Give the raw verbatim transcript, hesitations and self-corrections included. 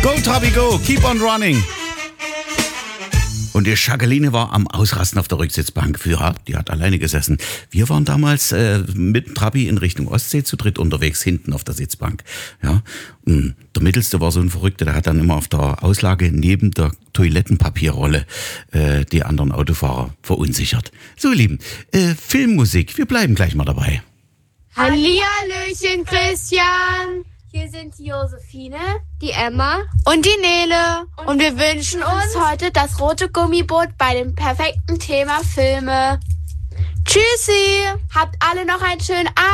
Go, Trabi, go! Keep on running! Und die Jacqueline war am Ausrasten auf der Rücksitzbank. Ja, die hat alleine gesessen. Wir waren damals äh, mit Trabi in Richtung Ostsee zu dritt unterwegs, hinten auf der Sitzbank. Ja, und der Mittelste war so ein Verrückter, der hat dann immer auf der Auslage neben der Toilettenpapierrolle äh, die anderen Autofahrer verunsichert. So, ihr Lieben, äh, Filmmusik, wir bleiben gleich mal dabei. Hallihallöchen, Christian! Hier sind die Josephine, die Emma und die Nele. Und wir wünschen uns heute das rote Gummiboot bei dem perfekten Thema Filme. Tschüssi! Habt alle noch einen schönen Abend.